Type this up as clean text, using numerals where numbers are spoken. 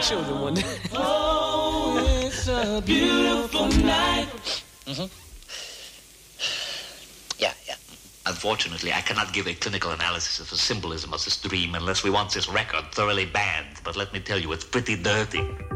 children one day. Oh, it's a beautiful night. Mm-hmm. Yeah. Unfortunately, I cannot give a clinical analysis of the symbolism of this dream unless we want this record thoroughly banned. But let me tell you, it's pretty dirty.